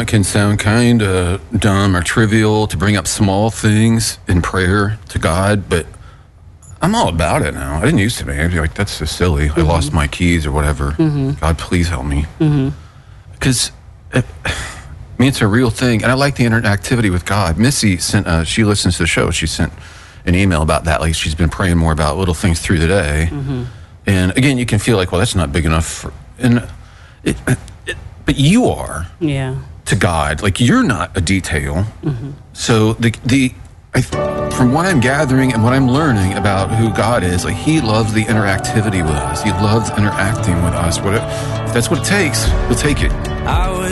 it can sound kind of dumb or trivial to bring up small things in prayer to God, but I'm all about it now. I didn't used to be. I'd be like, that's so silly. I lost my keys or whatever. God, please help me. Because it's a real thing. And I like the interactivity with God. Missy sent, she listens to the show. She sent an email about that. Like, she's been praying more about little things through the day. And again, you can feel like, well, that's not big enough. But you are to God. Like, you're not a detail. So from what I'm gathering and what I'm learning about who God is, like, he loves the interactivity with us. He loves interacting with us. If that's what it takes, he'll take it.